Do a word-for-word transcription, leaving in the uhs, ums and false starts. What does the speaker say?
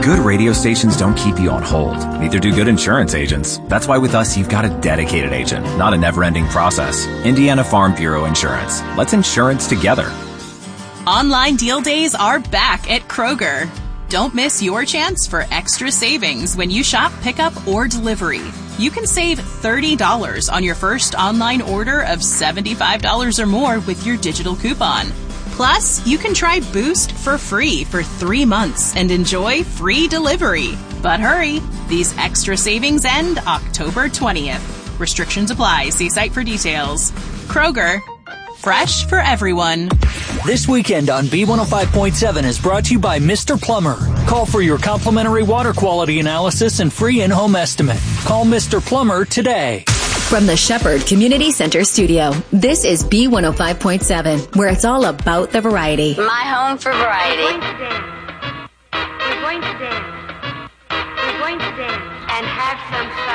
Good radio stations don't keep you on hold. Neither do good insurance agents. That's why with us, you've got a dedicated agent, not a never-ending process. Indiana Farm Bureau Insurance. Let's insurance together. Online deal days are back at Kroger. Don't miss your chance for extra savings when you shop pickup or delivery. You can save thirty dollars on your first online order of seventy-five dollars or more with your digital coupon. Plus, you can try Boost for free for three months and enjoy free delivery. But hurry, these extra savings end October twentieth. Restrictions apply. See site for details. Kroger, fresh for everyone. This weekend on B one oh five point seven is brought to you by Mister Plumber. Call for your complimentary water quality analysis and free in-home estimate. Call Mister Plumber today. From the Shepherd Community Center studio, this is B one oh five point seven, where it's all about the variety. My home for variety. We're going to dance. We're going to dance. We're going to dance and have some fun.